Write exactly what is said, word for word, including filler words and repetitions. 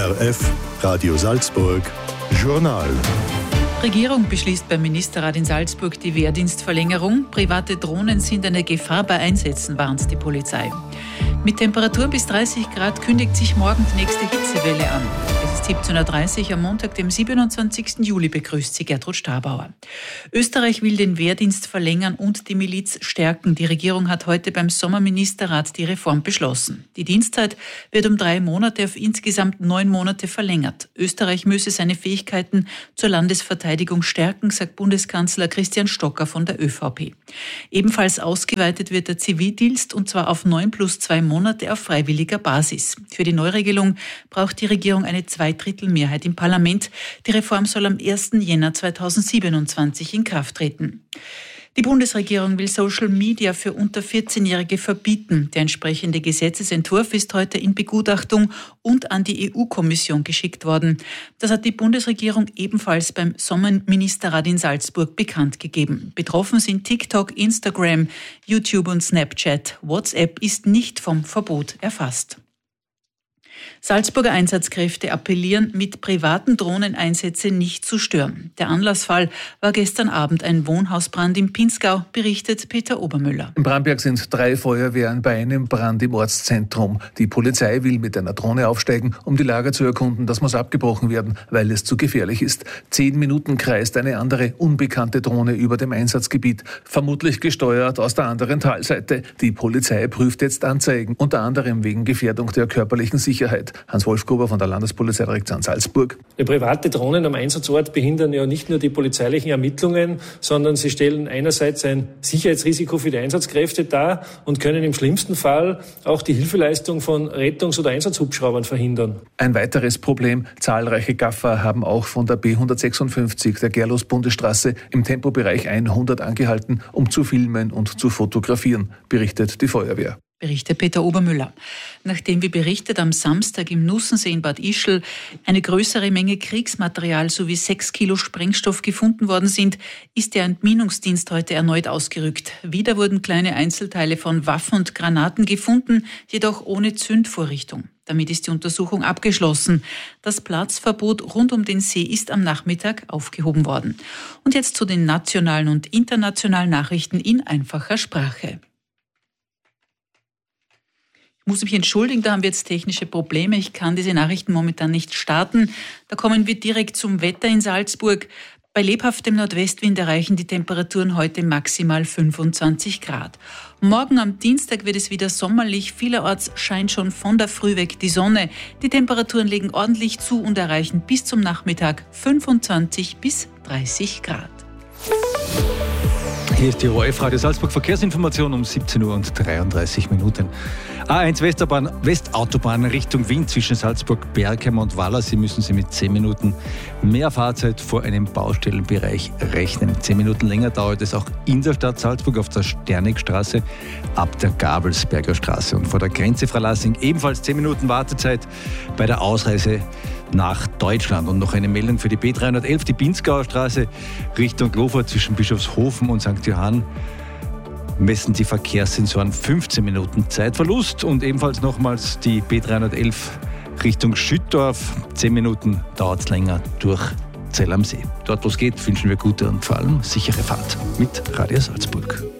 R F, Radio Salzburg, Journal. Die Regierung beschließt beim Ministerrat in Salzburg die Wehrdienstverlängerung. Private Drohnen sind eine Gefahr bei Einsätzen, warnt die Polizei. Mit Temperaturen bis dreißig Grad kündigt sich morgen die nächste Hitzewelle an. Es ist siebzehn Uhr dreißig am Montag, dem siebenundzwanzigsten Juli, begrüßt sie Gertrud Stabauer. Österreich will den Wehrdienst verlängern und die Miliz stärken. Die Regierung hat heute beim Sommerministerrat die Reform beschlossen. Die Dienstzeit wird um drei Monate auf insgesamt neun Monate verlängert. Österreich müsse seine Fähigkeiten zur Landesverteidigung stärken, sagt Bundeskanzler Christian Stocker von der ÖVP. Ebenfalls ausgeweitet wird der Zivildienst, und zwar auf neun plus zwei Monate auf freiwilliger Basis. Für die Neuregelung braucht die Regierung eine Zweidrittelmehrheit im Parlament. Die Reform soll am ersten Jänner zweitausendsiebenundzwanzig in Kraft treten. Die Bundesregierung will Social Media für unter vierzehnjährige verbieten. Der entsprechende Gesetzesentwurf ist heute in Begutachtung und an die E U-Kommission geschickt worden. Das hat die Bundesregierung ebenfalls beim Sommerministerrat in Salzburg bekannt gegeben. Betroffen sind TikTok, Instagram, YouTube und Snapchat. WhatsApp ist nicht vom Verbot erfasst. Salzburger Einsatzkräfte appellieren, mit privaten Drohnen Einsätze nicht zu stören. Der Anlassfall war gestern Abend ein Wohnhausbrand im Pinzgau, berichtet Peter Obermüller. In Bramberg sind drei Feuerwehren bei einem Brand im Ortszentrum. Die Polizei will mit einer Drohne aufsteigen, um die Lage zu erkunden. Das muss abgebrochen werden, weil es zu gefährlich ist. Zehn Minuten kreist eine andere, unbekannte Drohne über dem Einsatzgebiet, vermutlich gesteuert aus der anderen Talseite. Die Polizei prüft jetzt Anzeigen, unter anderem wegen Gefährdung der körperlichen Sicherheit. Hans-Wolf Gruber von der Landespolizeidirektion Salzburg. Ja, private Drohnen am Einsatzort behindern ja nicht nur die polizeilichen Ermittlungen, sondern sie stellen einerseits ein Sicherheitsrisiko für die Einsatzkräfte dar und können im schlimmsten Fall auch die Hilfeleistung von Rettungs- oder Einsatzhubschraubern verhindern. Ein weiteres Problem: Zahlreiche Gaffer haben auch von der B hundertsechsundfünfzig der Gerlos-Bundesstraße im Tempobereich hundert angehalten, um zu filmen und zu fotografieren, berichtet die Feuerwehr. Berichtet Peter Obermüller. Nachdem, wie berichtet, am Samstag im Nussensee in Bad Ischl eine größere Menge Kriegsmaterial sowie sechs Kilo Sprengstoff gefunden worden sind, ist der Entminungsdienst heute erneut ausgerückt. Wieder wurden kleine Einzelteile von Waffen und Granaten gefunden, jedoch ohne Zündvorrichtung. Damit ist die Untersuchung abgeschlossen. Das Platzverbot rund um den See ist am Nachmittag aufgehoben worden. Und jetzt zu den nationalen und internationalen Nachrichten in einfacher Sprache. Ich muss mich entschuldigen, da haben wir jetzt technische Probleme. Ich kann diese Nachrichten momentan nicht starten. Da kommen wir direkt zum Wetter in Salzburg. Bei lebhaftem Nordwestwind erreichen die Temperaturen heute maximal fünfundzwanzig Grad. Morgen am Dienstag wird es wieder sommerlich. Vielerorts scheint schon von der Früh weg die Sonne. Die Temperaturen legen ordentlich zu und erreichen bis zum Nachmittag fünfundzwanzig bis dreißig Grad. Hier ist die O R F Radio Salzburg Verkehrsinformation um siebzehn Uhr und dreiunddreißig Minuten. A eins Westautobahn, Westautobahn Richtung Wien zwischen Salzburg, Bergheim und Walla. Sie müssen Sie mit zehn Minuten mehr Fahrzeit vor einem Baustellenbereich rechnen. zehn Minuten länger dauert es auch in der Stadt Salzburg auf der Sternigstraße ab der Gabelsberger Straße. Und vor der Grenze Freilassing ebenfalls zehn Minuten Wartezeit bei der Ausreise nach Deutschland. Und noch eine Meldung für die B dreihundertelf, die Pinzgauer Straße Richtung Glofort zwischen Bischofshofen und Sankt Johann. Messen die Verkehrssensoren fünfzehn Minuten Zeitverlust. Und ebenfalls nochmals die B dreihundertelf Richtung Schüttdorf. zehn Minuten dauert es länger durch Zell am See. Dort, wo es geht, wünschen wir gute und vor allem sichere Fahrt mit Radio Salzburg.